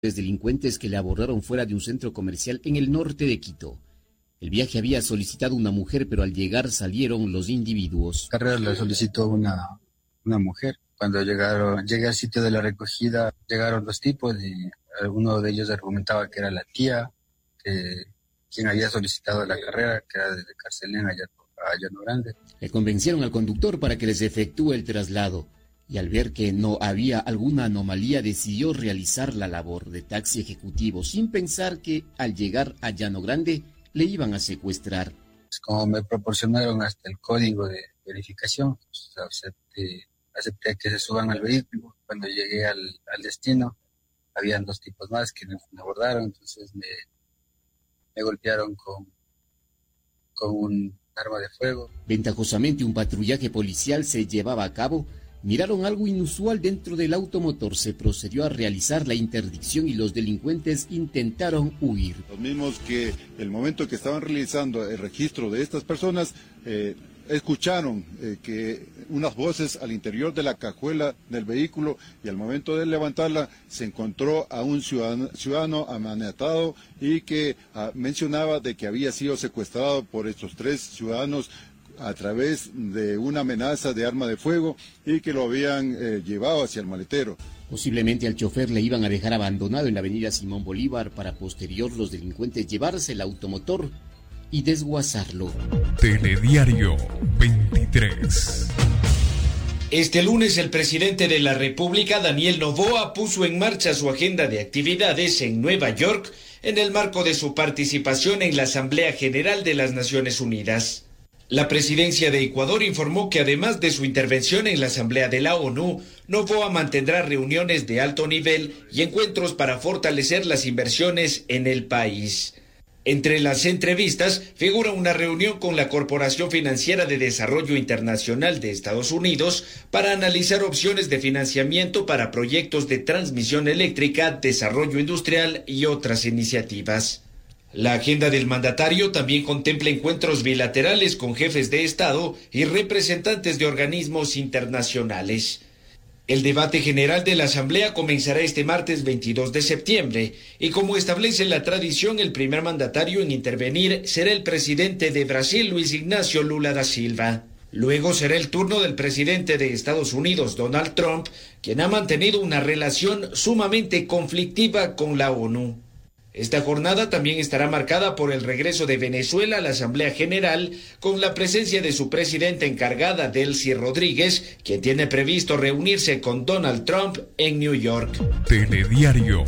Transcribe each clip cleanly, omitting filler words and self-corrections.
delincuentes que le abordaron fuera de un centro comercial en el norte de Quito. El viaje había solicitado una mujer, pero al llegar salieron los individuos. Carrera la solicitó una mujer. Cuando llegué al sitio de la recogida, llegaron dos tipos y uno de ellos argumentaba que era la tía, quien había solicitado la carrera, que era desde Carcelén a Llano Grande. Le convencieron al conductor para que les efectúe el traslado, y al ver que no había alguna anomalía decidió realizar la labor de taxi ejecutivo sin pensar que al llegar a Llano Grande le iban a secuestrar. Como me proporcionaron hasta el código de verificación, pues acepté que se suban al vehículo. Cuando llegué al destino, habían dos tipos más que me abordaron, entonces me golpearon con un arma de fuego. Ventajosamente un patrullaje policial se llevaba a cabo. Miraron algo inusual dentro del automotor, se procedió a realizar la interdicción y los delincuentes intentaron huir. Los mismos que el momento que estaban realizando el registro de estas personas, escucharon que unas voces al interior de la cajuela del vehículo y al momento de levantarla se encontró a un ciudadano amaniatado y que mencionaba de que había sido secuestrado por estos tres ciudadanos a través de una amenaza de arma de fuego y que lo habían llevado hacia el maletero. Posiblemente al chofer le iban a dejar abandonado en la avenida Simón Bolívar para posterior los delincuentes llevarse el automotor y desguazarlo. Telediario 23. Este lunes el presidente de la República, Daniel Noboa, puso en marcha su agenda de actividades en Nueva York en el marco de su participación en la Asamblea General de las Naciones Unidas. La presidencia de Ecuador informó que además de su intervención en la Asamblea de la ONU, Noboa mantendrá reuniones de alto nivel y encuentros para fortalecer las inversiones en el país. Entre las entrevistas figura una reunión con la Corporación Financiera de Desarrollo Internacional de Estados Unidos para analizar opciones de financiamiento para proyectos de transmisión eléctrica, desarrollo industrial y otras iniciativas. La agenda del mandatario también contempla encuentros bilaterales con jefes de Estado y representantes de organismos internacionales. El debate general de la Asamblea comenzará este martes 22 de septiembre y como establece la tradición, el primer mandatario en intervenir será el presidente de Brasil, Luis Ignacio Lula da Silva. Luego será el turno del presidente de Estados Unidos, Donald Trump, quien ha mantenido una relación sumamente conflictiva con la ONU. Esta jornada también estará marcada por el regreso de Venezuela a la Asamblea General, con la presencia de su presidenta encargada, Delcy Rodríguez, quien tiene previsto reunirse con Donald Trump en New York. Telediario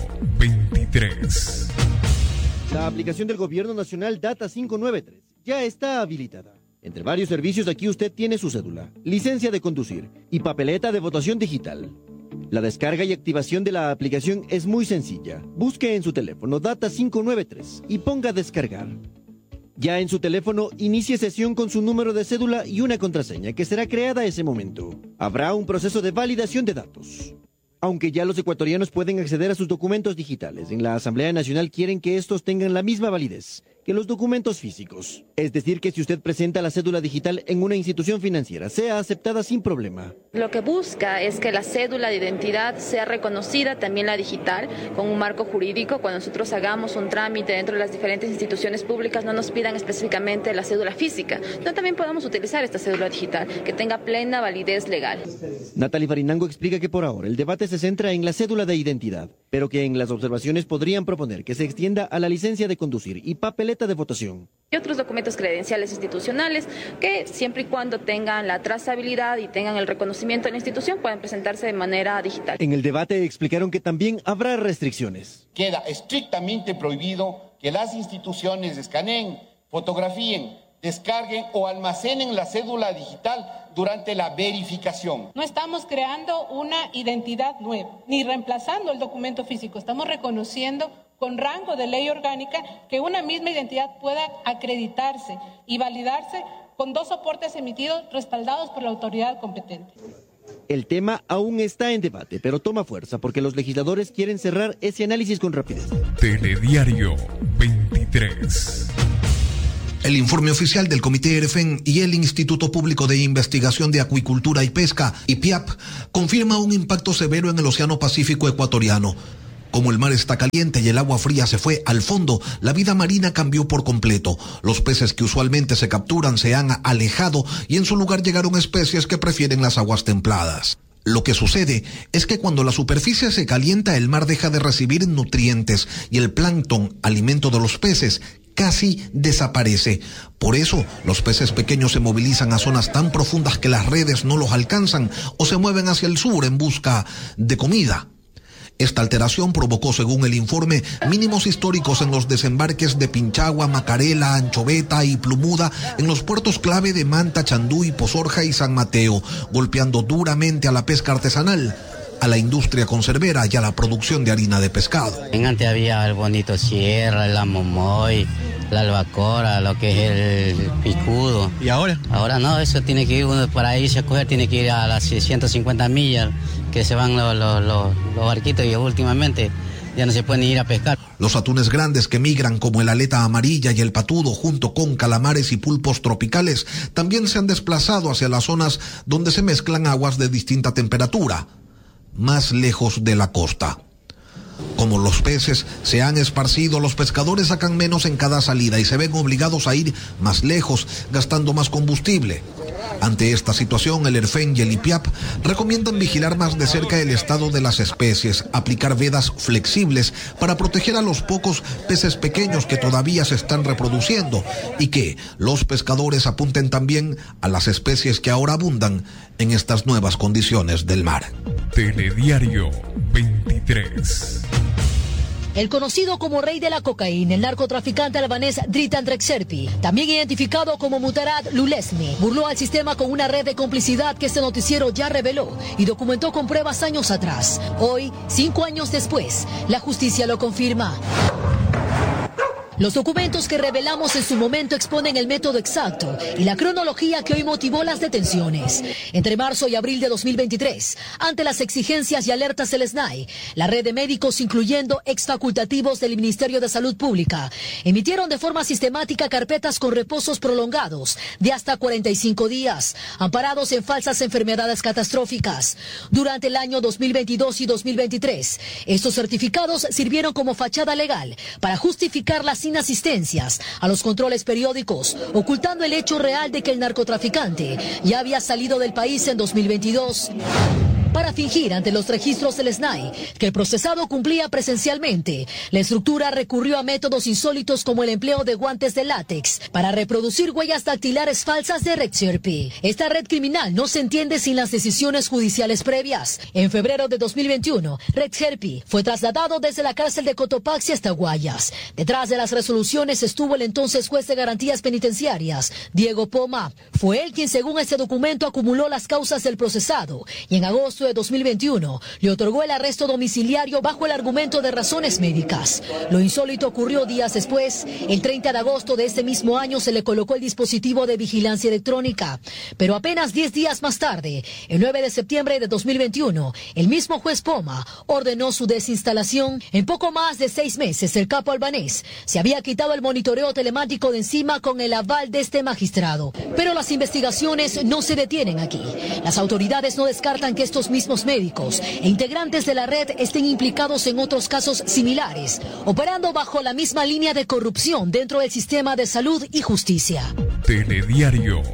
23. La aplicación del Gobierno Nacional Data 593 ya está habilitada. Entre varios servicios aquí usted tiene su cédula, licencia de conducir y papeleta de votación digital. La descarga y activación de la aplicación es muy sencilla. Busque en su teléfono Data 593 y ponga descargar. Ya en su teléfono, inicie sesión con su número de cédula y una contraseña que será creada ese momento. Habrá un proceso de validación de datos. Aunque ya los ecuatorianos pueden acceder a sus documentos digitales, en la Asamblea Nacional quieren que estos tengan la misma validez que los documentos físicos. Es decir, que si usted presenta la cédula digital en una institución financiera, sea aceptada sin problema. Lo que busca es que la cédula de identidad sea reconocida, también la digital, con un marco jurídico. Cuando nosotros hagamos un trámite dentro de las diferentes instituciones públicas, no nos pidan específicamente la cédula física, no también podamos utilizar esta cédula digital, que tenga plena validez legal. Natalie Farinango explica que por ahora el debate se centra en la cédula de identidad, pero que en las observaciones podrían proponer que se extienda a la licencia de conducir y papeleta de votación. Y otros documentos credenciales institucionales que siempre y cuando tengan la trazabilidad y tengan el reconocimiento de la institución pueden presentarse de manera digital. En el debate explicaron que también habrá restricciones. Queda estrictamente prohibido que las instituciones escaneen, fotografíen, descarguen o almacenen la cédula digital durante la verificación. No estamos creando una identidad nueva, ni reemplazando el documento físico. Estamos reconociendo con rango de ley orgánica que una misma identidad pueda acreditarse y validarse con dos soportes emitidos respaldados por la autoridad competente. El tema aún está en debate, pero toma fuerza porque los legisladores quieren cerrar ese análisis con rapidez. Telediario 23. El informe oficial del Comité EREFEN y el Instituto Público de Investigación de Acuicultura y Pesca, IPIAP, confirma un impacto severo en el Océano Pacífico ecuatoriano. Como el mar está caliente y el agua fría se fue al fondo, la vida marina cambió por completo. Los peces que usualmente se capturan se han alejado y en su lugar llegaron especies que prefieren las aguas templadas. Lo que sucede es que cuando la superficie se calienta, el mar deja de recibir nutrientes y el plancton, alimento de los peces, casi desaparece. Por eso, los peces pequeños se movilizan a zonas tan profundas que las redes no los alcanzan o se mueven hacia el sur en busca de comida. Esta alteración provocó, según el informe, mínimos históricos en los desembarques de Pinchagua, Macarela, Anchoveta y Plumuda en los puertos clave de Manta, Chanduy, Pozorja y San Mateo, golpeando duramente a la pesca artesanal, a la industria conservera y a la producción de harina de pescado. Antes había el bonito sierra, la momoy, la albacora, lo que es el picudo. ¿Y ahora? Ahora no, eso tiene que ir uno para irse a coger, tiene que ir a las 150 millas que se van los barquitos y últimamente ya no se pueden ir a pescar. Los atunes grandes que migran como el aleta amarilla y el patudo junto con calamares y pulpos tropicales también se han desplazado hacia las zonas donde se mezclan aguas de distinta temperatura, más lejos de la costa. Como los peces se han esparcido, los pescadores sacan menos en cada salida y se ven obligados a ir más lejos, gastando más combustible. Ante esta situación, el ERFEN y el IPIAP recomiendan vigilar más de cerca el estado de las especies, aplicar vedas flexibles para proteger a los pocos peces pequeños que todavía se están reproduciendo y que los pescadores apunten también a las especies que ahora abundan en estas nuevas condiciones del mar. Telediario 23. El conocido como rey de la cocaína, el narcotraficante albanés Dritan Trexerpi, también identificado como Mutarat Lulesmi, burló al sistema con una red de complicidad que este noticiero ya reveló y documentó con pruebas años atrás. Hoy, 5 años después, la justicia lo confirma. Los documentos que revelamos en su momento exponen el método exacto y la cronología que hoy motivó las detenciones. Entre marzo y abril de 2023, ante las exigencias y alertas del SNAI, la red de médicos, incluyendo exfacultativos del Ministerio de Salud Pública, emitieron de forma sistemática carpetas con reposos prolongados de hasta 45 días, amparados en falsas enfermedades catastróficas. Durante el año 2022 y 2023, estos certificados sirvieron como fachada legal para justificar las inasistencias a los controles periódicos, ocultando el hecho real de que el narcotraficante ya había salido del país en 2022. Para fingir ante los registros del SNAI que el procesado cumplía presencialmente, la estructura recurrió a métodos insólitos como el empleo de guantes de látex para reproducir huellas dactilares falsas de Trexerpi. Esta red criminal no se entiende sin las decisiones judiciales previas. En febrero de 2021, Trexerpi fue trasladado desde la cárcel de Cotopaxi hasta Guayas. Detrás de las resoluciones estuvo el entonces juez de garantías penitenciarias, Diego Poma. Fue él quien, según este documento, acumuló las causas del procesado y en agosto de 2021 le otorgó el arresto domiciliario bajo el argumento de razones médicas. Lo insólito ocurrió días después. El 30 de agosto de este mismo año se le colocó el dispositivo de vigilancia electrónica. Pero apenas 10 días más tarde, el 9 de septiembre de 2021, el mismo juez Poma ordenó su desinstalación. En poco más de 6 meses, el capo albanés se había quitado el monitoreo telemático de encima con el aval de este magistrado. Pero las investigaciones no se detienen aquí. Las autoridades no descartan que estos mismos médicos e integrantes de la red estén implicados en otros casos similares, operando bajo la misma línea de corrupción dentro del sistema de salud y justicia. Telediario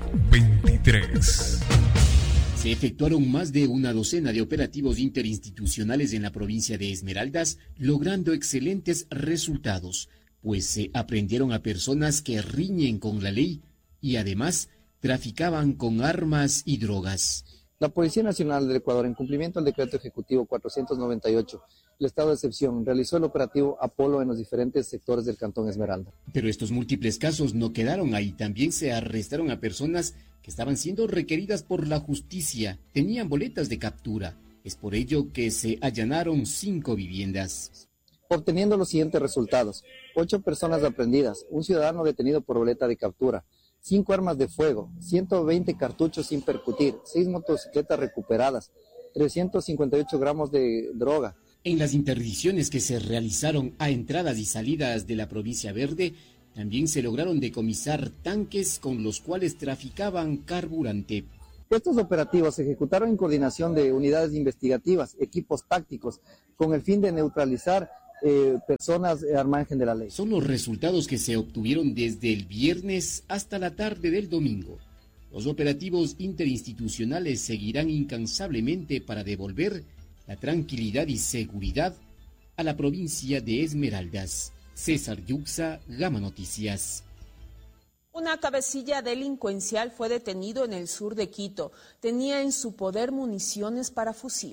23. Se efectuaron más de una docena de operativos interinstitucionales en la provincia de Esmeraldas, logrando excelentes resultados, pues se aprendieron a personas que riñen con la ley y además traficaban con armas y drogas. La Policía Nacional del Ecuador, en cumplimiento al Decreto Ejecutivo 498, el estado de excepción, realizó el operativo Apolo en los diferentes sectores del Cantón Esmeralda. Pero estos múltiples casos no quedaron ahí. También se arrestaron a personas que estaban siendo requeridas por la justicia. Tenían boletas de captura. Es por ello que se allanaron 5 viviendas. Obteniendo los siguientes resultados: 8 personas aprehendidas, un ciudadano detenido por boleta de captura, 5 armas de fuego, 120 cartuchos sin percutir, 6 motocicletas recuperadas, 358 gramos de droga. En las interdicciones que se realizaron a entradas y salidas de la provincia verde, también se lograron decomisar tanques con los cuales traficaban carburante. Estos operativos se ejecutaron en coordinación de unidades investigativas, equipos tácticos, con el fin de neutralizar personas al margen de la ley. Son los resultados que se obtuvieron desde el viernes hasta la tarde del domingo. Los operativos interinstitucionales seguirán incansablemente para devolver la tranquilidad y seguridad a la provincia de Esmeraldas. César Yuxa, Gama Noticias. Una cabecilla delincuencial fue detenido en el sur de Quito. Tenía en su poder municiones para fusil.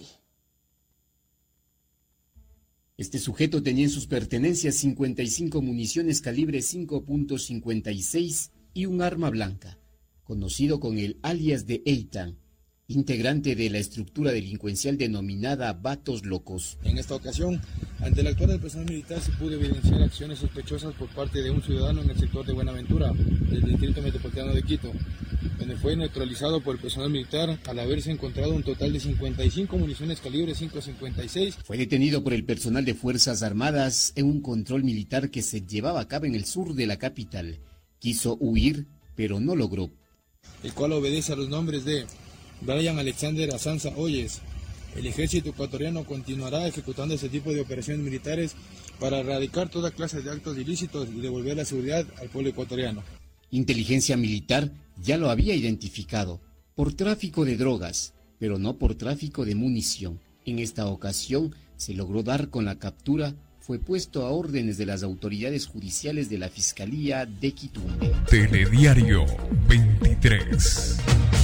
Este sujeto tenía en sus pertenencias 55 municiones calibre 5.56 y un arma blanca, conocido con el alias de Eitan, integrante de la estructura delincuencial denominada Vatos Locos. En esta ocasión, ante el actuar del personal militar, se pudo evidenciar acciones sospechosas por parte de un ciudadano en el sector de Buenaventura, del distrito metropolitano de Quito, donde fue neutralizado por el personal militar al haberse encontrado un total de 55 municiones calibre 5.56. Fue detenido por el personal de Fuerzas Armadas en un control militar que se llevaba a cabo en el sur de la capital. Quiso huir, pero no logró. El cual obedece a los nombres de Brian Alexander Azanza Oyes. El ejército ecuatoriano continuará ejecutando este tipo de operaciones militares para erradicar toda clase de actos ilícitos y devolver la seguridad al pueblo ecuatoriano. Inteligencia militar ya lo había identificado por tráfico de drogas, pero no por tráfico de munición. En esta ocasión se logró dar con la captura. Fue puesto a órdenes de las autoridades judiciales de la Fiscalía de Quitumbe. Telediario 23.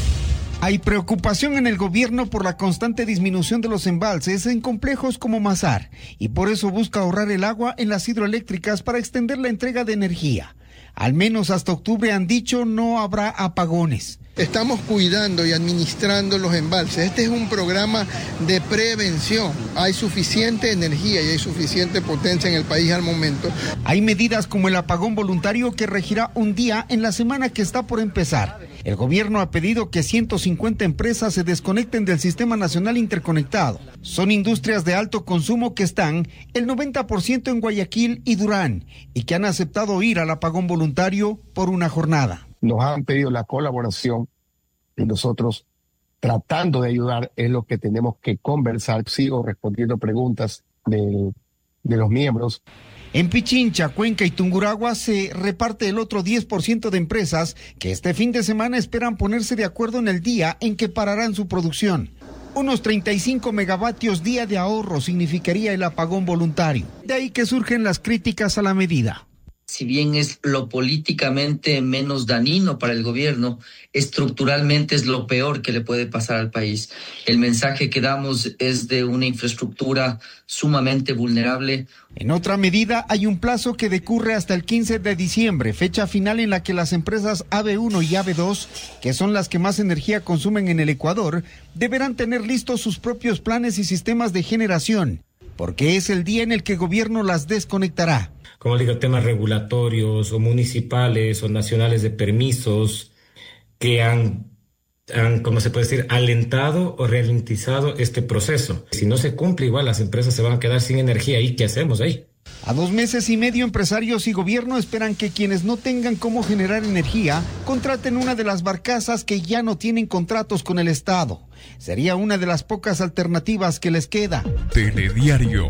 Hay preocupación en el gobierno por la constante disminución de los embalses en complejos como Mazar, y por eso busca ahorrar el agua en las hidroeléctricas para extender la entrega de energía. Al menos hasta octubre, han dicho, no habrá apagones. Estamos cuidando y administrando los embalses. Este es un programa de prevención. Hay suficiente energía y hay suficiente potencia en el país al momento. Hay medidas como el apagón voluntario que regirá un día en la semana que está por empezar. El gobierno ha pedido que 150 empresas se desconecten del Sistema Nacional Interconectado. Son industrias de alto consumo que están el 90% en Guayaquil y Durán y que han aceptado ir al apagón voluntario por una jornada. Nos han pedido la colaboración y nosotros, tratando de ayudar, es lo que tenemos que conversar. Sigo respondiendo preguntas de los miembros. En Pichincha, Cuenca y Tungurahua se reparte el otro 10% de empresas que este fin de semana esperan ponerse de acuerdo en el día en que pararán su producción. Unos 35 megavatios día de ahorro significaría el apagón voluntario. De ahí que surgen las críticas a la medida. Si bien es lo políticamente menos dañino para el gobierno, estructuralmente es lo peor que le puede pasar al país. El mensaje que damos es de una infraestructura sumamente vulnerable. En otra medida, hay un plazo que decurre hasta el 15 de diciembre, fecha final en la que las empresas AB1 y AB2, que son las que más energía consumen en el Ecuador, deberán tener listos sus propios planes y sistemas de generación, porque es el día en el que el gobierno las desconectará. Como digo, temas regulatorios o municipales o nacionales de permisos que han, ¿cómo se puede decir?, alentado o ralentizado este proceso. Si no se cumple, igual las empresas se van a quedar sin energía. ¿Y qué hacemos ahí? A 2 meses y medio, empresarios y gobierno esperan que quienes no tengan cómo generar energía contraten una de las barcazas que ya no tienen contratos con el Estado. Sería una de las pocas alternativas que les queda. Telediario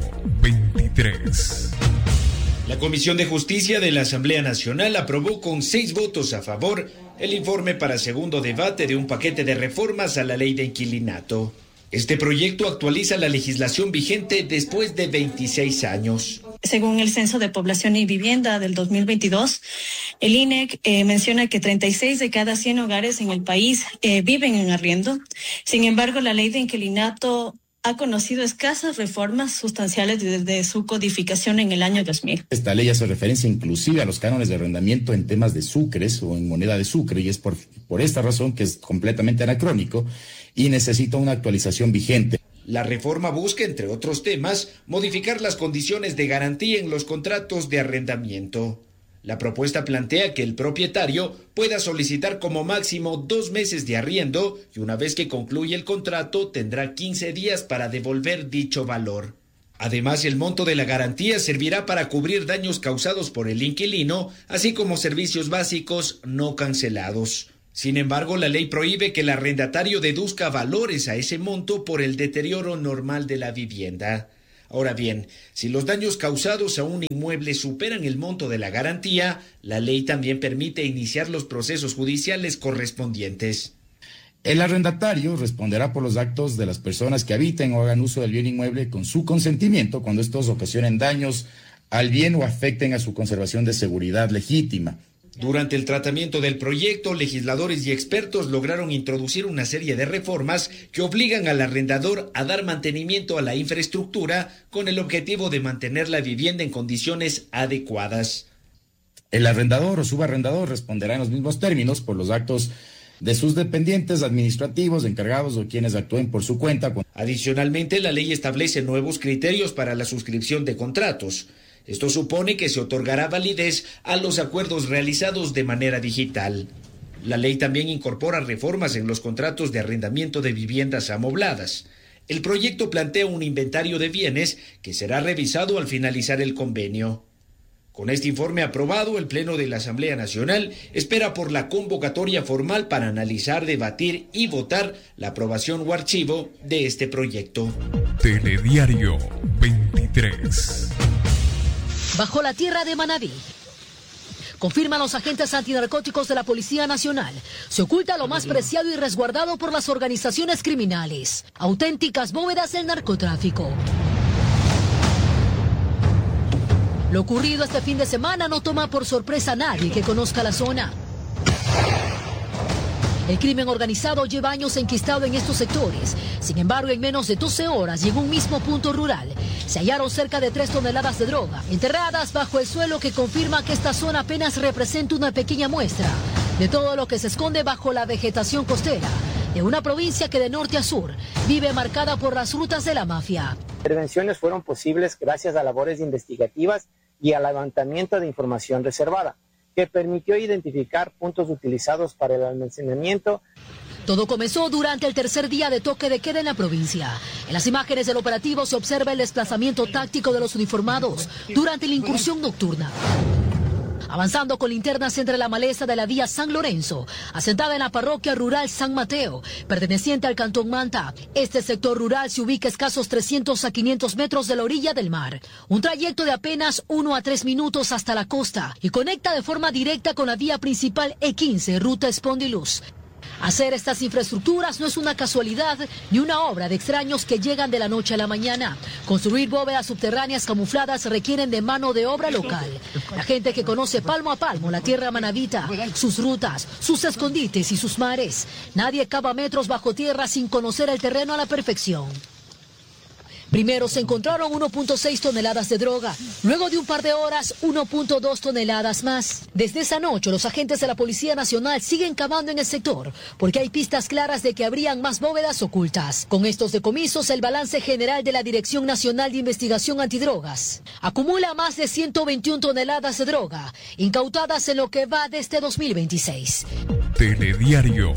23. La Comisión de Justicia de la Asamblea Nacional aprobó con 6 votos a favor el informe para segundo debate de un paquete de reformas a la ley de inquilinato. Este proyecto actualiza la legislación vigente después de 26 años. Según el Censo de Población y Vivienda del 2022, el INEC menciona que 36 de cada 100 hogares en el país viven en arriendo. Sin embargo, la ley de inquilinato ha conocido escasas reformas sustanciales desde su codificación en el año 2000. Esta ley hace referencia inclusive a los cánones de arrendamiento en temas de sucres o en moneda de sucre, y es por esta razón que es completamente anacrónico y necesita una actualización vigente. La reforma busca, entre otros temas, modificar las condiciones de garantía en los contratos de arrendamiento. La propuesta plantea que el propietario pueda solicitar como máximo 2 meses de arriendo y una vez que concluye el contrato tendrá 15 días para devolver dicho valor. Además, el monto de la garantía servirá para cubrir daños causados por el inquilino, así como servicios básicos no cancelados. Sin embargo, la ley prohíbe que el arrendatario deduzca valores a ese monto por el deterioro normal de la vivienda. Ahora bien, si los daños causados a un inmueble superan el monto de la garantía, la ley también permite iniciar los procesos judiciales correspondientes. El arrendatario responderá por los actos de las personas que habiten o hagan uso del bien inmueble con su consentimiento cuando estos ocasionen daños al bien o afecten a su conservación de seguridad legítima. Durante el tratamiento del proyecto, legisladores y expertos lograron introducir una serie de reformas que obligan al arrendador a dar mantenimiento a la infraestructura con el objetivo de mantener la vivienda en condiciones adecuadas. El arrendador o subarrendador responderá en los mismos términos por los actos de sus dependientes administrativos, encargados o quienes actúen por su cuenta. Adicionalmente, la ley establece nuevos criterios para la suscripción de contratos. Esto supone que se otorgará validez a los acuerdos realizados de manera digital. La ley también incorpora reformas en los contratos de arrendamiento de viviendas amobladas. El proyecto plantea un inventario de bienes que será revisado al finalizar el convenio. Con este informe aprobado, el Pleno de la Asamblea Nacional espera por la convocatoria formal para analizar, debatir y votar la aprobación o archivo de este proyecto. Telediario 23. Bajo la tierra de Manabí. Confirman los agentes antinarcóticos de la Policía Nacional. Se oculta lo más preciado y resguardado por las organizaciones criminales. Auténticas bóvedas del narcotráfico. Lo ocurrido este fin de semana no toma por sorpresa a nadie que conozca la zona. El crimen organizado lleva años enquistado en estos sectores. Sin embargo, en menos de 12 horas y en un mismo punto rural, se hallaron cerca de 3 toneladas de droga, enterradas bajo el suelo, que confirma que esta zona apenas representa una pequeña muestra de todo lo que se esconde bajo la vegetación costera de una provincia que de norte a sur vive marcada por las rutas de la mafia. Intervenciones fueron posibles gracias a labores investigativas y al levantamiento de información reservada, que permitió identificar puntos utilizados para el almacenamiento. Todo comenzó durante el tercer día de toque de queda en la provincia. En las imágenes del operativo se observa el desplazamiento táctico de los uniformados durante la incursión nocturna. Avanzando con linternas entre la maleza de la vía San Lorenzo, asentada en la parroquia rural San Mateo, perteneciente al cantón Manta. Este sector rural se ubica a escasos 300 a 500 metros de la orilla del mar. Un trayecto de apenas 1 a 3 minutos hasta la costa y conecta de forma directa con la vía principal E15, ruta Espondiluz. Hacer estas infraestructuras no es una casualidad ni una obra de extraños que llegan de la noche a la mañana. Construir bóvedas subterráneas camufladas requieren de mano de obra local. La gente que conoce palmo a palmo la tierra manabita, sus rutas, sus escondites y sus mares. Nadie cava metros bajo tierra sin conocer el terreno a la perfección. Primero se encontraron 1.6 toneladas de droga. Luego de un par de horas, 1.2 toneladas más. Desde esa noche, los agentes de la Policía Nacional siguen cavando en el sector, porque hay pistas claras de que habrían más bóvedas ocultas. Con estos decomisos, el balance general de la Dirección Nacional de Investigación Antidrogas acumula más de 121 toneladas de droga, incautadas en lo que va de este 2026. Telediario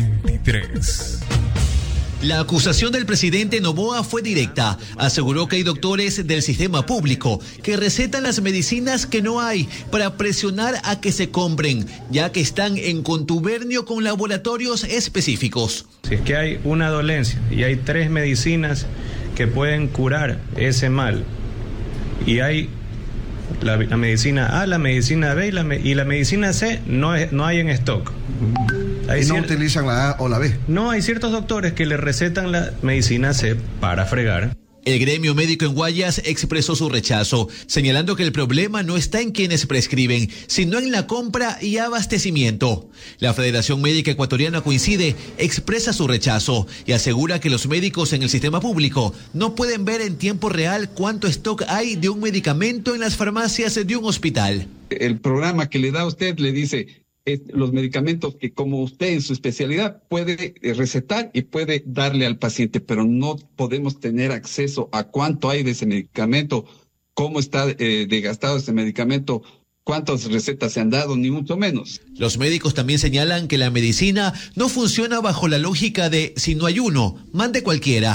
23. La acusación del presidente Noboa fue directa. Aseguró que hay doctores del sistema público que recetan las medicinas que no hay para presionar a que se compren, ya que están en contubernio con laboratorios específicos. Si es que hay una dolencia y hay 3 medicinas que pueden curar ese mal, y hay la medicina A, la medicina B y la medicina C, no hay en stock. ¿Y no utilizan la A o la B? No, hay ciertos doctores que le recetan la medicina C para fregar. El gremio médico en Guayas expresó su rechazo, señalando que el problema no está en quienes prescriben, sino en la compra y abastecimiento. La Federación Médica Ecuatoriana Coincide expresa su rechazo y asegura que los médicos en el sistema público no pueden ver en tiempo real cuánto stock hay de un medicamento en las farmacias de un hospital. El programa que le da a usted le dice los medicamentos que, como usted en su especialidad puede recetar y puede darle al paciente, pero no podemos tener acceso a cuánto hay de ese medicamento, cómo está desgastado ese medicamento, cuántas recetas se han dado, ni mucho menos. Los médicos también señalan que la medicina no funciona bajo la lógica de si no hay uno, mande cualquiera,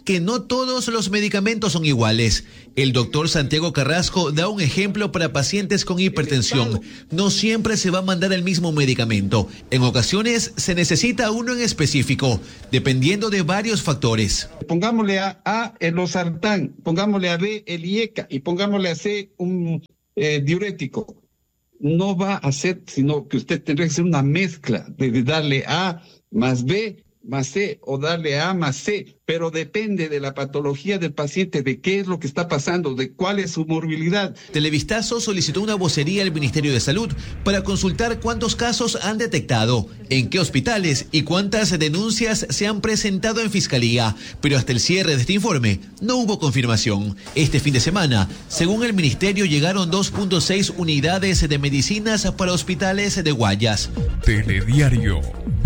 que no todos los medicamentos son iguales. El doctor Santiago Carrasco da un ejemplo para pacientes con hipertensión. No siempre se va a mandar el mismo medicamento. En ocasiones se necesita uno en específico, dependiendo de varios factores. Pongámosle a A el losartán, pongámosle a B el IECA y pongámosle a C un diurético. No va a ser, sino que usted tendrá que hacer una mezcla de darle A más B más C o darle A más C, pero depende de la patología del paciente, de qué es lo que está pasando, de cuál es su morbilidad. Televistazo solicitó una vocería al Ministerio de Salud para consultar cuántos casos han detectado, en qué hospitales y cuántas denuncias se han presentado en Fiscalía, pero hasta el cierre de este informe no hubo confirmación. Este fin de semana, según el Ministerio, llegaron 2.6 unidades de medicinas para hospitales de Guayas. Telediario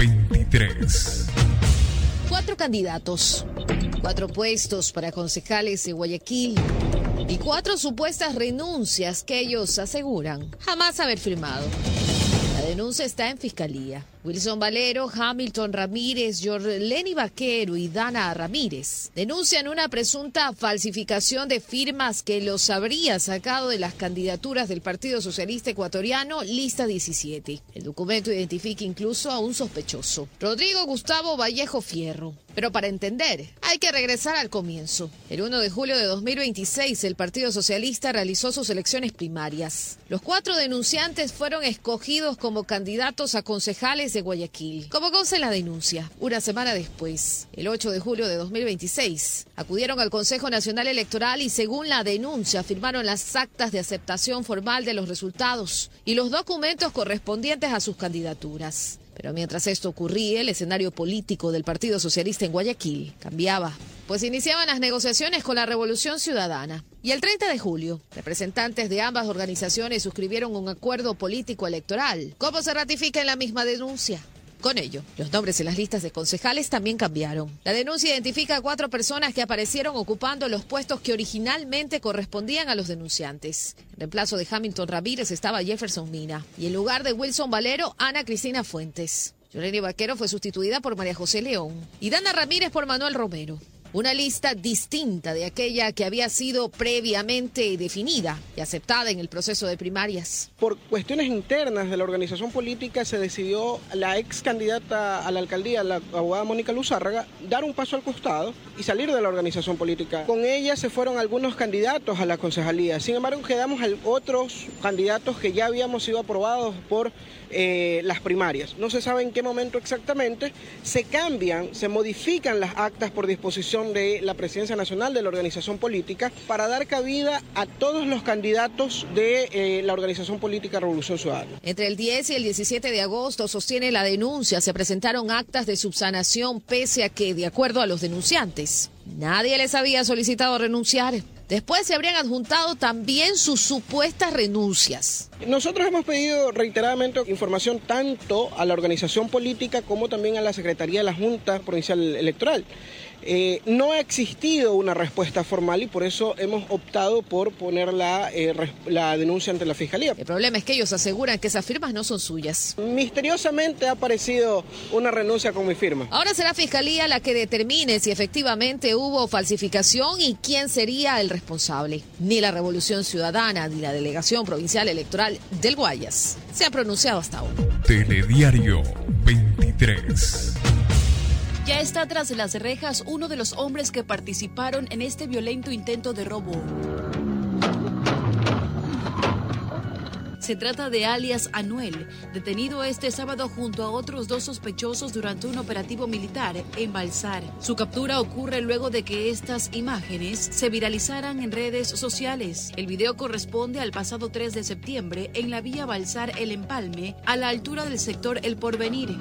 23. 4 candidatos, 4 puestos para concejales de Guayaquil y 4 supuestas renuncias que ellos aseguran jamás haber firmado. La denuncia está en Fiscalía. Wilson Valero, Hamilton Ramírez, Yorleni Vaquero y Dana Ramírez denuncian una presunta falsificación de firmas que los habría sacado de las candidaturas del Partido Socialista Ecuatoriano, lista 17. El documento identifica incluso a un sospechoso, Rodrigo Gustavo Vallejo Fierro. Pero para entender, hay que regresar al comienzo. El 1 de julio de 2026, el Partido Socialista realizó sus elecciones primarias. Los 4 denunciantes fueron escogidos como candidatos a concejales de Guayaquil. Como consta en la denuncia, una semana después, el 8 de julio de 2026, acudieron al Consejo Nacional Electoral y, según la denuncia, firmaron las actas de aceptación formal de los resultados y los documentos correspondientes a sus candidaturas. Pero mientras esto ocurría, el escenario político del Partido Socialista en Guayaquil cambiaba, pues iniciaban las negociaciones con la Revolución Ciudadana. Y el 30 de julio, representantes de ambas organizaciones suscribieron un acuerdo político electoral, como se ratifica en la misma denuncia. Con ello, los nombres en las listas de concejales también cambiaron. La denuncia identifica a 4 personas que aparecieron ocupando los puestos que originalmente correspondían a los denunciantes. En reemplazo de Hamilton Ramírez estaba Jefferson Mina y en lugar de Wilson Valero, Ana Cristina Fuentes. Yorleni Vaquero fue sustituida por María José León y Dana Ramírez por Manuel Romero. Una lista distinta de aquella que había sido previamente definida y aceptada en el proceso de primarias. Por cuestiones internas de la organización política se decidió la ex candidata a la alcaldía, la abogada Mónica Luzárraga, dar un paso al costado y salir de la organización política. Con ella se fueron algunos candidatos a la concejalía. Sin embargo, quedamos otros candidatos que ya habíamos sido aprobados por las primarias. No se sabe en qué momento exactamente se cambian, se modifican las actas por disposición de la Presidencia Nacional de la organización política para dar cabida a todos los candidatos de la organización política Revolución Ciudadana. Entre el 10 y el 17 de agosto, sostiene la denuncia, se presentaron actas de subsanación pese a que, de acuerdo a los denunciantes, nadie les había solicitado renunciar. Después se habrían adjuntado también sus supuestas renuncias. Nosotros hemos pedido reiteradamente información tanto a la organización política como también a la Secretaría de la Junta Provincial Electoral. No ha existido una respuesta formal y por eso hemos optado por poner la denuncia ante la Fiscalía. El problema es que ellos aseguran que esas firmas no son suyas. Misteriosamente ha aparecido una renuncia con mi firma. Ahora será Fiscalía la que determine si efectivamente hubo falsificación y quién sería el responsable. Ni la Revolución Ciudadana ni la Delegación Provincial Electoral del Guayas se han pronunciado hasta ahora. Telediario 23. Ya está tras las rejas uno de los hombres que participaron en este violento intento de robo. Se trata de alias Anuel, detenido este sábado junto a otros 2 sospechosos durante un operativo militar en Balsar. Su captura ocurre luego de que estas imágenes se viralizaran en redes sociales. El video corresponde al pasado 3 de septiembre en la vía Balsar El Empalme, a la altura del sector El Porvenir.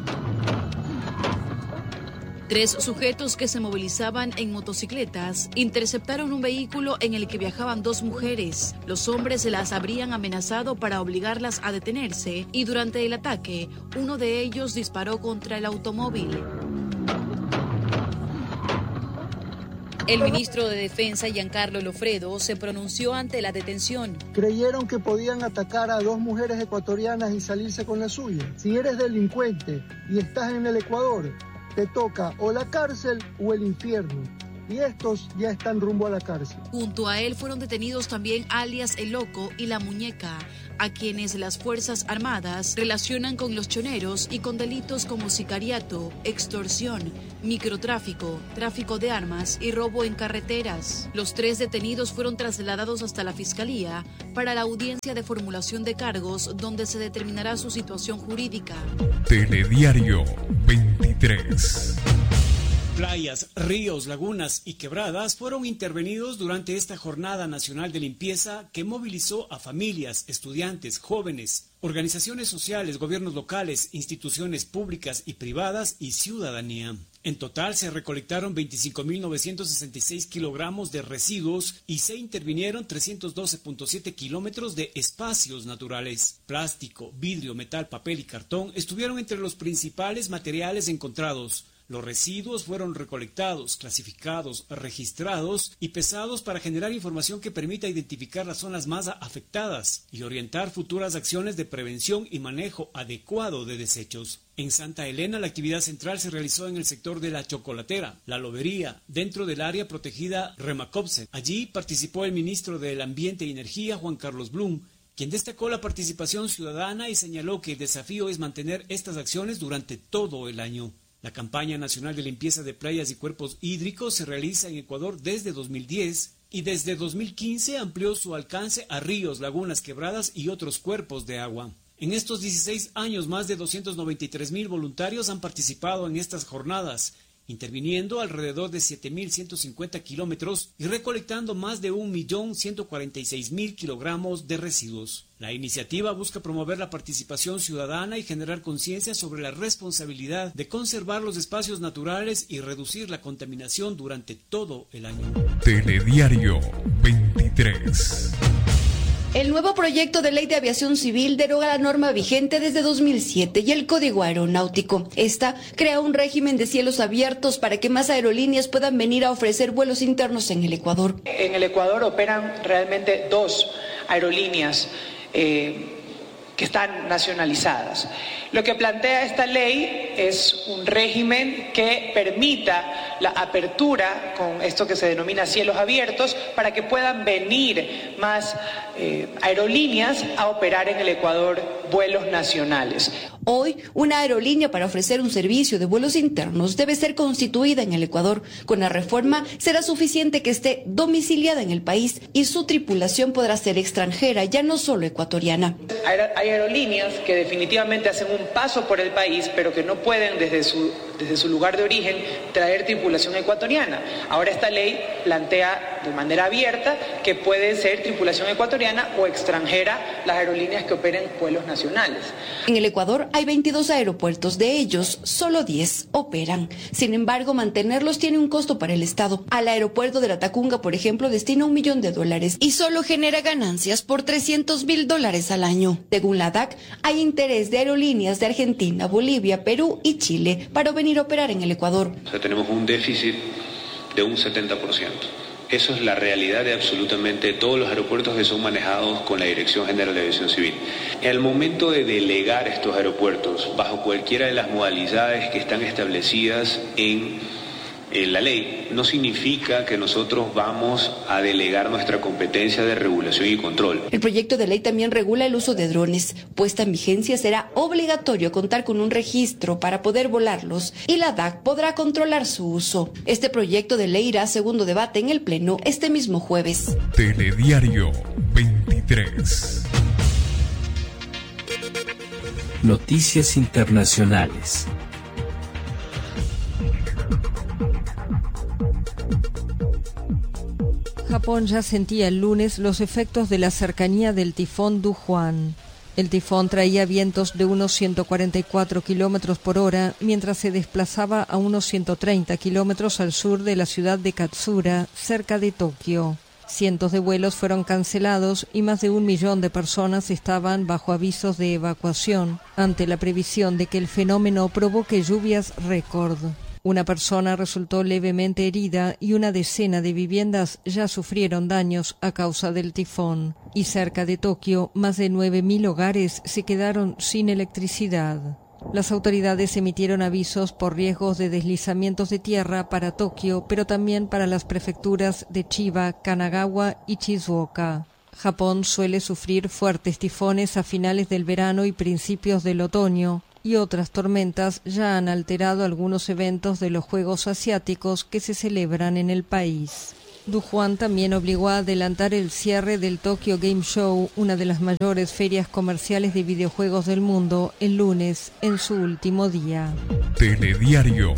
3 sujetos que se movilizaban en motocicletas interceptaron un vehículo en el que viajaban 2 mujeres. Los hombres se las habrían amenazado para obligarlas a detenerse y durante el ataque, uno de ellos disparó contra el automóvil. El ministro de Defensa, Giancarlo Lofredo, se pronunció ante la detención. Creyeron que podían atacar a 2 mujeres ecuatorianas y salirse con la suya. Si eres delincuente y estás en el Ecuador, te toca o la cárcel o el infierno. y estos ya están rumbo a la cárcel. Junto a él fueron detenidos también alias El Loco y La Muñeca, a quienes las Fuerzas Armadas relacionan con los choneros y con delitos como sicariato, extorsión, microtráfico, tráfico de armas y robo en carreteras. Los 3 detenidos fueron trasladados hasta la Fiscalía para la audiencia de formulación de cargos, donde se determinará su situación jurídica. Telediario 23. Playas, ríos, lagunas y quebradas fueron intervenidos durante esta Jornada Nacional de Limpieza que movilizó a familias, estudiantes, jóvenes, organizaciones sociales, gobiernos locales, instituciones públicas y privadas y ciudadanía. En total se recolectaron 25.966 kilogramos de residuos y se intervinieron 312.7 kilómetros de espacios naturales. Plástico, vidrio, metal, papel y cartón estuvieron entre los principales materiales encontrados. Los residuos fueron recolectados, clasificados, registrados y pesados para generar información que permita identificar las zonas más afectadas y orientar futuras acciones de prevención y manejo adecuado de desechos. En Santa Elena, la actividad central se realizó en el sector de La Chocolatera, La Lobería, dentro del área protegida Remacopse. Allí participó el ministro del Ambiente y Energía, Juan Carlos Blum, quien destacó la participación ciudadana y señaló que el desafío es mantener estas acciones durante todo el año. La campaña nacional de limpieza de playas y cuerpos hídricos se realiza en Ecuador desde 2010 y desde 2015 amplió su alcance a ríos, lagunas, quebradas y otros cuerpos de agua. En estos 16 años, más de 293.000 voluntarios han participado en estas jornadas, interviniendo alrededor de 7.150 kilómetros y recolectando más de 1.146.000 kilogramos de residuos. La iniciativa busca promover la participación ciudadana y generar conciencia sobre la responsabilidad de conservar los espacios naturales y reducir la contaminación durante todo el año. Telediario 23. El nuevo proyecto de ley de aviación civil deroga la norma vigente desde 2007 y el Código Aeronáutico. Esta crea un régimen de cielos abiertos para que más aerolíneas puedan venir a ofrecer vuelos internos en el Ecuador. En el Ecuador operan realmente 2 aerolíneas que están nacionalizadas. Lo que plantea esta ley es un régimen que permita la apertura con esto que se denomina cielos abiertos para que puedan venir más aerolíneas a operar en el Ecuador vuelos nacionales. Hoy, una aerolínea para ofrecer un servicio de vuelos internos debe ser constituida en el Ecuador. Con la reforma será suficiente que esté domiciliada en el país y su tripulación podrá ser extranjera, ya no solo ecuatoriana. Hay aerolíneas que definitivamente hacen un paso por el país, pero que no pueden desde su lugar de origen traer tripulación ecuatoriana. Ahora esta ley plantea de manera abierta que puede ser tripulación ecuatoriana o extranjera las aerolíneas que operen vuelos nacionales. En el Ecuador hay 22 aeropuertos, de ellos solo 10 operan. Sin embargo, mantenerlos tiene un costo para el Estado. Al aeropuerto de La Tacunga, por ejemplo, destina $1 millón y solo genera ganancias por $300.000 al año. Según la DAC, hay interés de aerolíneas de Argentina, Bolivia, Perú y Chile para venir a operar en el Ecuador. O sea, tenemos un déficit de un 70%. Eso es la realidad de absolutamente todos los aeropuertos que son manejados con la Dirección General de Aviación Civil. Al momento de delegar estos aeropuertos bajo cualquiera de las modalidades que están establecidas en la ley, no significa que nosotros vamos a delegar nuestra competencia de regulación y control. El proyecto de ley también regula el uso de drones. Puesta en vigencia, será obligatorio contar con un registro para poder volarlos y la DAC podrá controlar su uso. Este proyecto de ley irá a segundo debate en el Pleno este mismo jueves. Telediario 23. Noticias internacionales. Japón ya sentía el lunes los efectos de la cercanía del tifón Dujuan. El tifón traía vientos de unos 144 kilómetros por hora mientras se desplazaba a unos 130 kilómetros al sur de la ciudad de Katsura, cerca de Tokio. Cientos de vuelos fueron cancelados y más de 1 millón de personas estaban bajo avisos de evacuación ante la previsión de que el fenómeno provoque lluvias récord. Una persona resultó levemente herida y una decena de viviendas ya sufrieron daños a causa del tifón. Y cerca de Tokio, más de 9.000 hogares se quedaron sin electricidad. Las autoridades emitieron avisos por riesgos de deslizamientos de tierra para Tokio, pero también para las prefecturas de Chiba, Kanagawa y Shizuoka. Japón suele sufrir fuertes tifones a finales del verano y principios del otoño, y otras tormentas ya han alterado algunos eventos de los Juegos Asiáticos que se celebran en el país. Dujuan también obligó a adelantar el cierre del Tokyo Game Show, una de las mayores ferias comerciales de videojuegos del mundo, el lunes, en su último día. Telediario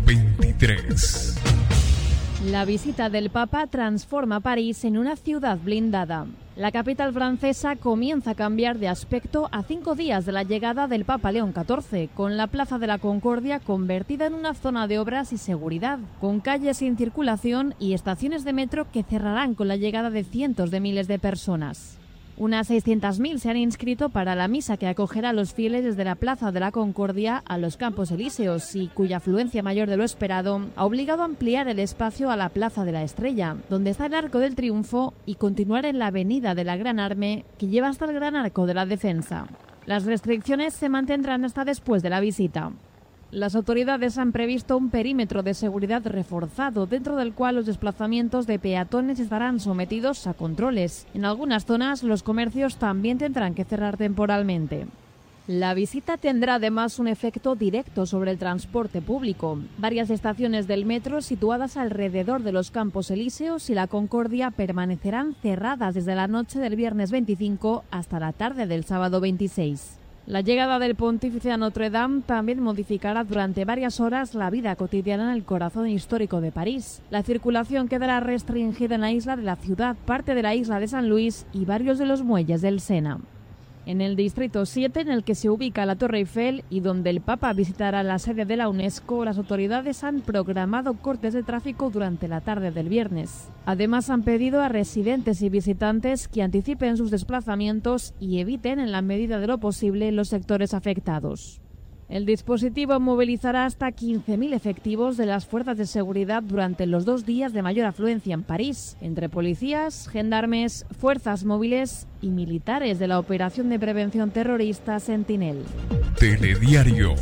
23. La visita del Papa transforma París en una ciudad blindada. La capital francesa comienza a cambiar de aspecto a 5 días de la llegada del Papa León XIV, con la Plaza de la Concordia convertida en una zona de obras y seguridad, con calles sin circulación y estaciones de metro que cerrarán con la llegada de cientos de miles de personas. Unas 600.000 se han inscrito para la misa que acogerá a los fieles desde la Plaza de la Concordia a los Campos Elíseos y cuya afluencia mayor de lo esperado ha obligado a ampliar el espacio a la Plaza de la Estrella, donde está el Arco del Triunfo, y continuar en la Avenida de la Gran Arme, que lleva hasta el Gran Arco de la Defensa. Las restricciones se mantendrán hasta después de la visita. Las autoridades han previsto un perímetro de seguridad reforzado, dentro del cual los desplazamientos de peatones estarán sometidos a controles. En algunas zonas, los comercios también tendrán que cerrar temporalmente. La visita tendrá además un efecto directo sobre el transporte público. Varias estaciones del metro situadas alrededor de los Campos Elíseos y la Concordia permanecerán cerradas desde la noche del viernes 25 hasta la tarde del sábado 26. La llegada del pontífice a Notre Dame también modificará durante varias horas la vida cotidiana en el corazón histórico de París. La circulación quedará restringida en la isla de la Ciudad, parte de la isla de San Luis y varios de los muelles del Sena. En el distrito 7, en el que se ubica la Torre Eiffel y donde el Papa visitará la sede de la UNESCO, las autoridades han programado cortes de tráfico durante la tarde del viernes. Además, han pedido a residentes y visitantes que anticipen sus desplazamientos y eviten, en la medida de lo posible, los sectores afectados. El dispositivo movilizará hasta 15.000 efectivos de las fuerzas de seguridad durante los 2 días de mayor afluencia en París, entre policías, gendarmes, fuerzas móviles y militares de la Operación de Prevención Terrorista Sentinel. Telediario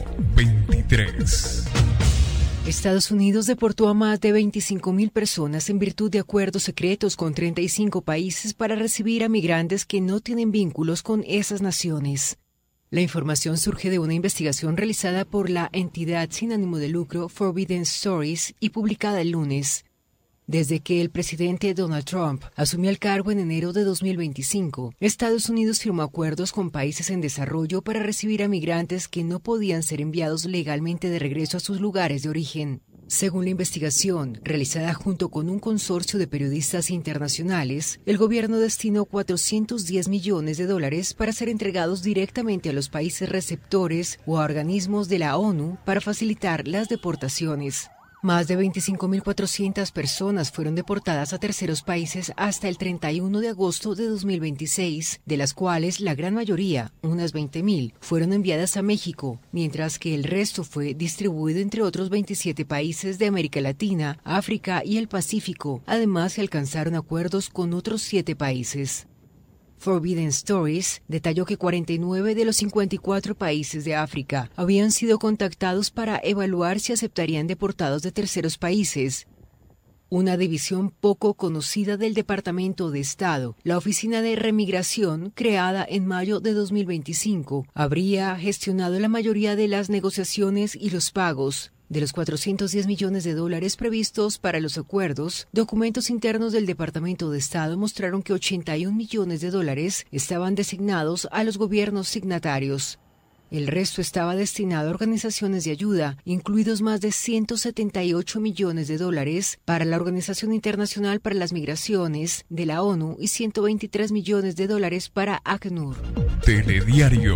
23. Estados Unidos deportó a más de 25.000 personas en virtud de acuerdos secretos con 35 países para recibir a migrantes que no tienen vínculos con esas naciones. La información surge de una investigación realizada por la entidad sin ánimo de lucro Forbidden Stories y publicada el lunes. Desde que el presidente Donald Trump asumió el cargo en enero de 2025, Estados Unidos firmó acuerdos con países en desarrollo para recibir a migrantes que no podían ser enviados legalmente de regreso a sus lugares de origen. Según la investigación, realizada junto con un consorcio de periodistas internacionales, el gobierno destinó $410 millones para ser entregados directamente a los países receptores o a organismos de la ONU para facilitar las deportaciones. Más de 25.400 personas fueron deportadas a terceros países hasta el 31 de agosto de 2026, de las cuales la gran mayoría, unas 20.000, fueron enviadas a México, mientras que el resto fue distribuido entre otros 27 países de América Latina, África y el Pacífico. Además, se alcanzaron acuerdos con otros 7 países. Forbidden Stories detalló que 49 de los 54 países de África habían sido contactados para evaluar si aceptarían deportados de terceros países. Una división poco conocida del Departamento de Estado, la Oficina de Remigración, creada en mayo de 2025, habría gestionado la mayoría de las negociaciones y los pagos. De los $410 millones previstos para los acuerdos, documentos internos del Departamento de Estado mostraron que $81 millones estaban designados a los gobiernos signatarios. El resto estaba destinado a organizaciones de ayuda, incluidos más de $178 millones para la Organización Internacional para las Migraciones de la ONU y $123 millones para ACNUR. Telediario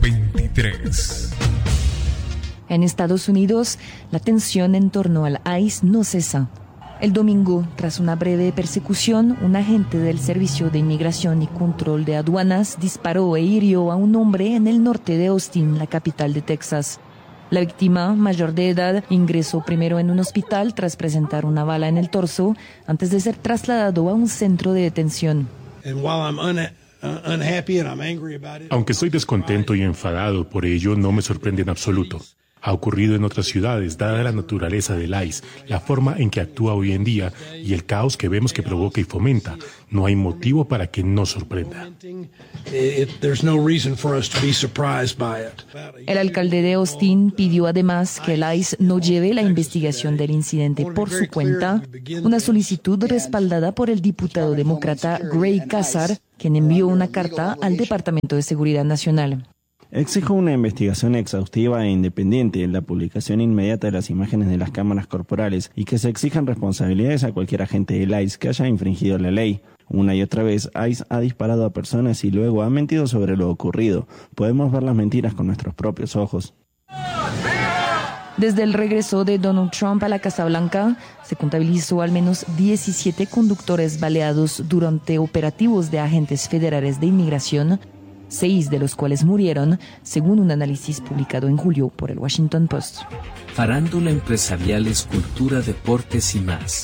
23. En Estados Unidos, la tensión en torno al ICE no cesa. El domingo, tras una breve persecución, un agente del Servicio de Inmigración y Control de Aduanas disparó e hirió a un hombre en el norte de Austin, la capital de Texas. La víctima, mayor de edad, ingresó primero en un hospital tras presentar una bala en el torso, antes de ser trasladado a un centro de detención. Aunque estoy descontento y enfadado por ello, no me sorprende en absoluto. Ha ocurrido en otras ciudades, dada la naturaleza del ICE, la forma en que actúa hoy en día y el caos que vemos que provoca y fomenta. No hay motivo para que nos sorprenda. El alcalde de Austin pidió además que el ICE no lleve la investigación del incidente por su cuenta, una solicitud respaldada por el diputado demócrata Gray Casar, quien envió una carta al Departamento de Seguridad Nacional. Exijo una investigación exhaustiva e independiente, la publicación inmediata de las imágenes de las cámaras corporales y que se exijan responsabilidades a cualquier agente del ICE que haya infringido la ley. Una y otra vez, ICE ha disparado a personas y luego ha mentido sobre lo ocurrido. Podemos ver las mentiras con nuestros propios ojos. Desde el regreso de Donald Trump a la Casa Blanca, se contabilizó al menos 17 conductores baleados durante operativos de agentes federales de inmigración, 6 de los cuales murieron, según un análisis publicado en julio por el Washington Post. Farándula, empresariales, cultura, deportes y más.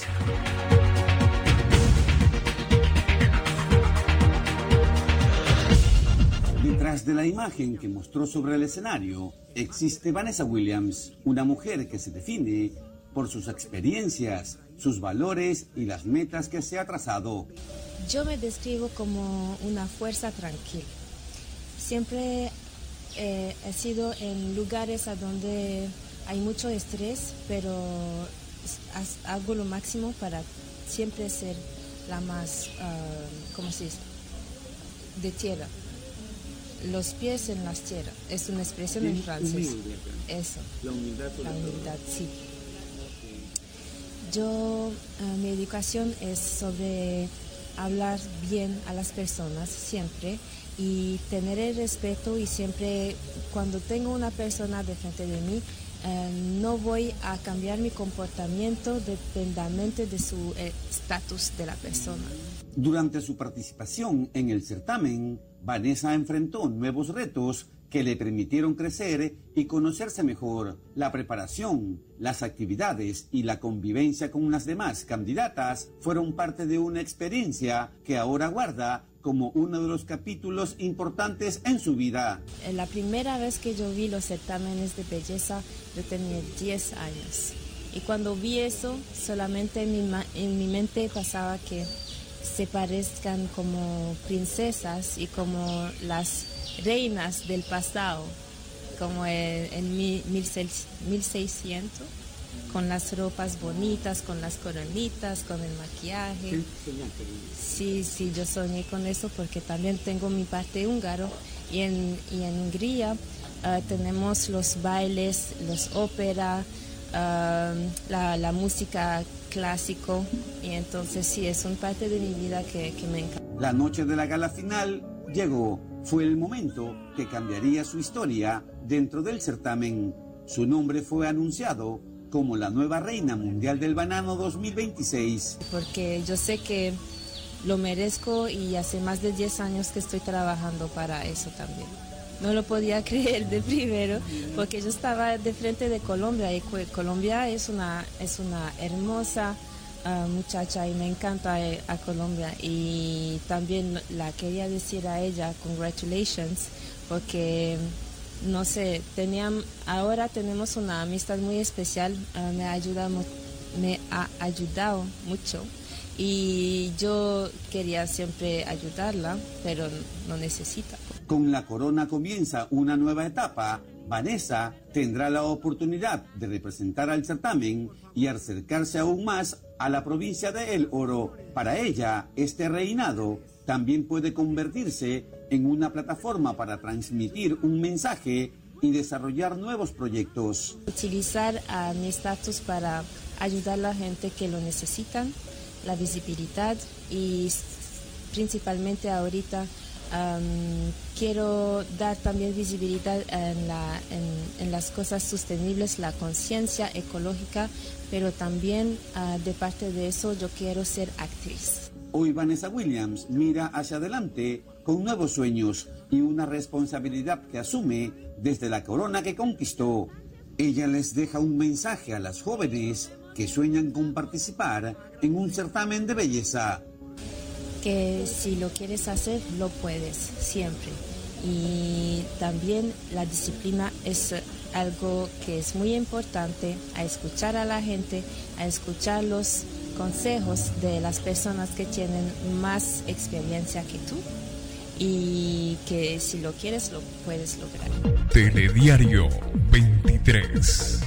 Detrás de la imagen que mostró sobre el escenario, existe Vanessa Williams, una mujer que se define por sus experiencias, sus valores y las metas que se ha trazado. Yo me describo como una fuerza tranquila. Siempre he sido en lugares a donde hay mucho estrés, pero hago lo máximo para siempre ser la más, ¿cómo se dice?, de tierra. Los pies en las tierras. Es una expresión en francés. Eso. La humildad, sí. Mi educación es sobre hablar bien a las personas siempre y tener el respeto, y siempre cuando tengo una persona de frente de mí, no voy a cambiar mi comportamiento dependientemente de su estatus de la persona. Durante su participación en el certamen, Vanessa enfrentó nuevos retos que le permitieron crecer y conocerse mejor. La preparación, las actividades y la convivencia con las demás candidatas fueron parte de una experiencia que ahora guarda como uno de los capítulos importantes en su vida. La primera vez que yo vi los certámenes de belleza, yo tenía 10 años. Y cuando vi eso, solamente en mi mente pasaba que se parezcan como princesas y como las reinas del pasado, como en 1600, con las ropas bonitas, con las coronitas, con el maquillaje. Sí, yo soñé con eso porque también tengo mi parte húngaro, y en Hungría tenemos los bailes, los ópera, la música clásico, y entonces sí, es una parte de mi vida que me encanta. La noche de la gala final llegó. Fue el momento que cambiaría su historia dentro del certamen. Su nombre fue anunciado como la nueva reina mundial del banano 2026. Porque yo sé que lo merezco, y hace más de 10 años que estoy trabajando para eso también. No lo podía creer de primero, porque yo estaba de frente de Colombia, y Colombia es una hermosa muchacha, y me encanta a Colombia, y también la quería decir a ella congratulations, porque no sé, ahora tenemos una amistad muy especial. Me ha ayudado mucho, y yo quería siempre ayudarla, pero no necesita. Con la corona comienza una nueva etapa. Vanessa tendrá la oportunidad de representar al certamen y acercarse aún más a la provincia de El Oro. Para ella, este reinado también puede convertirse en una plataforma para transmitir un mensaje y desarrollar nuevos proyectos. Utilizar mi estatus para ayudar a la gente que lo necesitan, la visibilidad, y principalmente ahorita quiero dar también visibilidad en las cosas sostenibles, la conciencia ecológica, pero también de parte de eso yo quiero ser actriz. Hoy Vanessa Williams mira hacia adelante con nuevos sueños y una responsabilidad que asume desde la corona que conquistó. Ella les deja un mensaje a las jóvenes que sueñan con participar en un certamen de belleza. que si lo quieres hacer, lo puedes, siempre. Y también la disciplina es algo que es muy importante, a escuchar a la gente, a escuchar los consejos de las personas que tienen más experiencia que tú, y que si lo quieres, lo puedes lograr. Telediario 23.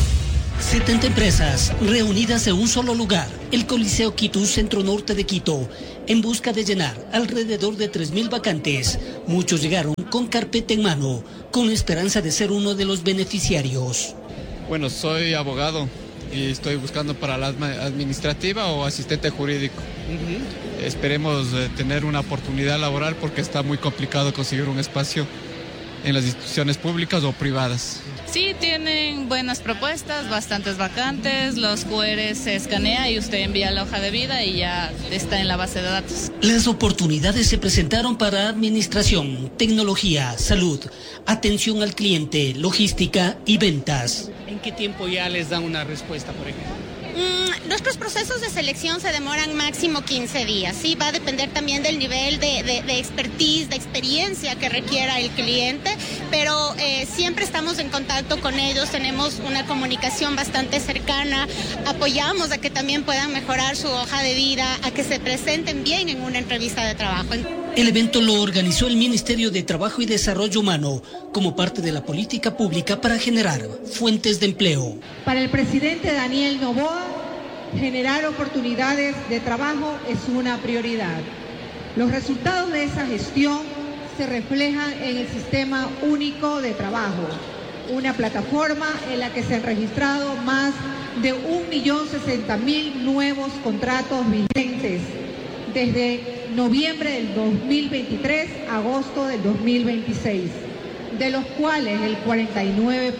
70 empresas reunidas en un solo lugar, el Coliseo Quito, centro norte de Quito, en busca de llenar alrededor de 3.000 vacantes. Muchos llegaron con carpeta en mano, con la esperanza de ser uno de los beneficiarios. Bueno, soy abogado y estoy buscando para la administrativa o asistente jurídico. Esperemos tener una oportunidad laboral porque está muy complicado conseguir un espacio en las instituciones públicas o privadas. Sí, tienen buenas propuestas, bastantes vacantes, los QR se escanea y usted envía la hoja de vida y ya está en la base de datos. Las oportunidades se presentaron para administración, tecnología, salud, atención al cliente, logística y ventas. ¿En qué tiempo ya les dan una respuesta, por ejemplo? Nuestros procesos de selección se demoran máximo 15 días, ¿sí? Va a depender también del nivel de expertise, de experiencia que requiera el cliente, pero siempre estamos en contacto con ellos, tenemos una comunicación bastante cercana, apoyamos a que también puedan mejorar su hoja de vida, a que se presenten bien en una entrevista de trabajo. El evento lo organizó el Ministerio de Trabajo y Desarrollo Humano como parte de la política pública para generar fuentes de empleo. Para el presidente Daniel Noboa, generar oportunidades de trabajo es una prioridad. Los resultados de esa gestión se reflejan en el Sistema Único de Trabajo, una plataforma en la que se han registrado más de 1.060.000 nuevos contratos vigentes desde noviembre del 2023 a agosto del 2026, de los cuales el 49%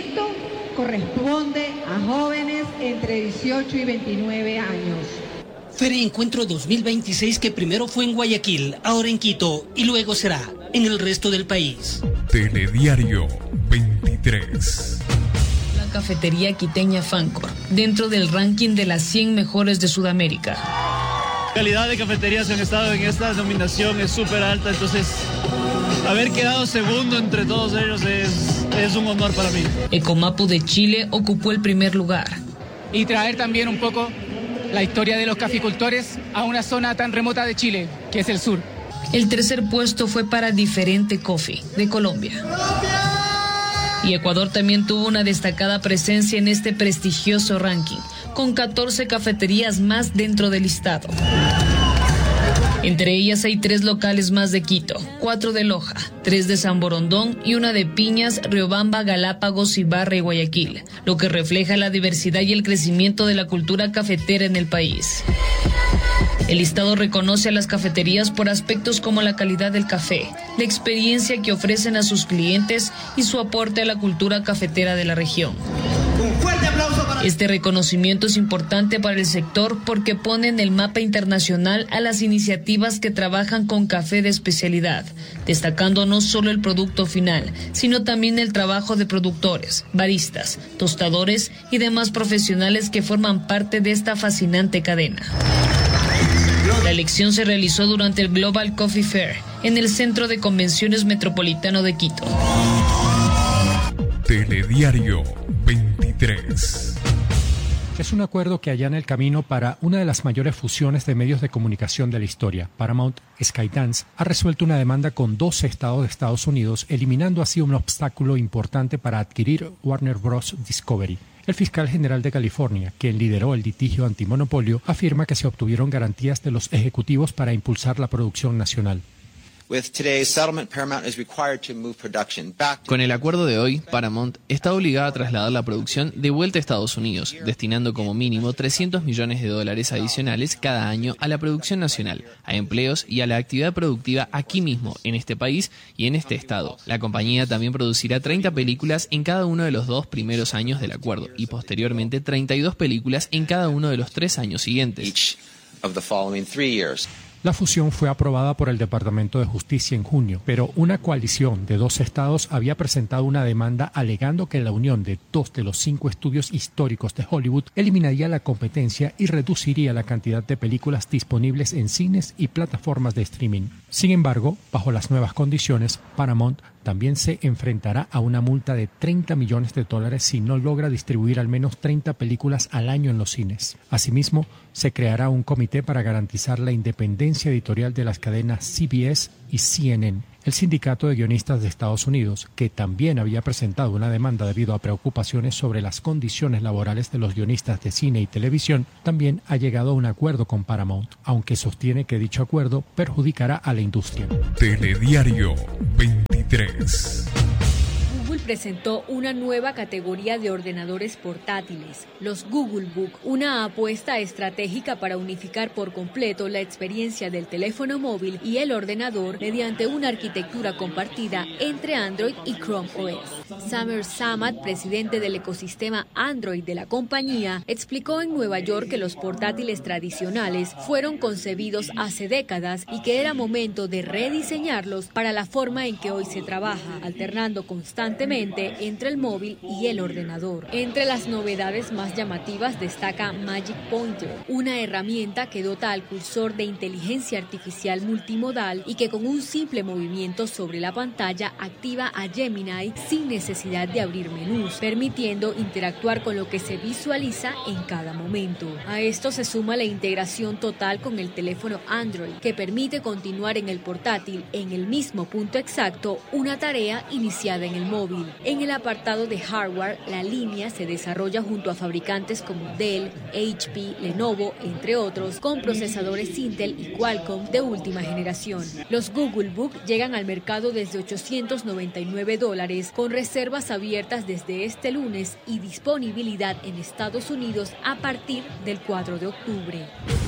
corresponde a jóvenes entre 18 y 29 años. Feria Encuentro 2026 que primero fue en Guayaquil, ahora en Quito y luego será en el resto del país. Telediario 23. La cafetería quiteña Fancor, dentro del ranking de las 100 mejores de Sudamérica. La calidad de cafeterías que han estado en esta nominación es súper alta, entonces haber quedado segundo entre todos ellos es un honor para mí. Ecomapu de Chile ocupó el primer lugar. Y traer también un poco la historia de los caficultores a una zona tan remota de Chile, que es el sur. El tercer puesto fue para Diferente Coffee, de Colombia. Y Ecuador también tuvo una destacada presencia en este prestigioso ranking, con 14 cafeterías más dentro del listado. Entre ellas hay 3 locales más de Quito, 4 de Loja, 3 de San Borondón y una de Piñas, Riobamba, Galápagos, Ibarra y Guayaquil, lo que refleja la diversidad y el crecimiento de la cultura cafetera en el país. El listado reconoce a las cafeterías por aspectos como la calidad del café, la experiencia que ofrecen a sus clientes y su aporte a la cultura cafetera de la región. Este reconocimiento es importante para el sector porque pone en el mapa internacional a las iniciativas que trabajan con café de especialidad, destacando no solo el producto final, sino también el trabajo de productores, baristas, tostadores y demás profesionales que forman parte de esta fascinante cadena. La elección se realizó durante el Global Coffee Fair, en el Centro de Convenciones Metropolitano de Quito. Telediario 23. Es un acuerdo que allana el camino para una de las mayores fusiones de medios de comunicación de la historia. Paramount Skydance ha resuelto una demanda con 12 estados de Estados Unidos, eliminando así un obstáculo importante para adquirir Warner Bros. Discovery. El fiscal general de California, quien lideró el litigio antimonopolio, afirma que se obtuvieron garantías de los ejecutivos para impulsar la producción nacional. Con el acuerdo de hoy, Paramount está obligada a trasladar la producción de vuelta a Estados Unidos, destinando como mínimo $300 millones adicionales cada año a la producción nacional, a empleos y a la actividad productiva aquí mismo, en este país y en este estado. La compañía también producirá 30 películas en cada uno de los 2 primeros años del acuerdo y posteriormente 32 películas en cada uno de los 3 años siguientes. La fusión fue aprobada por el Departamento de Justicia en junio, pero una coalición de 2 estados había presentado una demanda alegando que la unión de 2 de los 5 estudios históricos de Hollywood eliminaría la competencia y reduciría la cantidad de películas disponibles en cines y plataformas de streaming. Sin embargo, bajo las nuevas condiciones, Paramount también se enfrentará a una multa de $30 millones si no logra distribuir al menos 30 películas al año en los cines. Asimismo, se creará un comité para garantizar la independencia editorial de las cadenas CBS y CNN. El Sindicato de Guionistas de Estados Unidos, que también había presentado una demanda debido a preocupaciones sobre las condiciones laborales de los guionistas de cine y televisión, también ha llegado a un acuerdo con Paramount, aunque sostiene que dicho acuerdo perjudicará a la industria. Telediario 23. Google presentó una nueva categoría de ordenadores portátiles, los Google Book, una apuesta estratégica para unificar por completo la experiencia del teléfono móvil y el ordenador mediante una arquitectura compartida entre Android y Chrome OS. Samer Samad, presidente del ecosistema Android de la compañía, explicó en Nueva York que los portátiles tradicionales fueron concebidos hace décadas y que era momento de rediseñarlos para la forma en que hoy se trabaja, alternando constantemente entre el móvil y el ordenador. Entre las novedades más llamativas destaca Magic Pointer, una herramienta que dota al cursor de inteligencia artificial multimodal y que con un simple movimiento sobre la pantalla activa a Gemini sin necesidad de abrir menús, permitiendo interactuar con lo que se visualiza en cada momento. A esto se suma la integración total con el teléfono Android, que permite continuar en el portátil en el mismo punto exacto una tarea iniciada en el móvil. En el apartado de hardware, la línea se desarrolla junto a fabricantes como Dell, HP, Lenovo, entre otros, con procesadores Intel y Qualcomm de última generación. Los Google Book llegan al mercado desde $899, con reservas abiertas desde este lunes y disponibilidad en Estados Unidos a partir del 4 de octubre.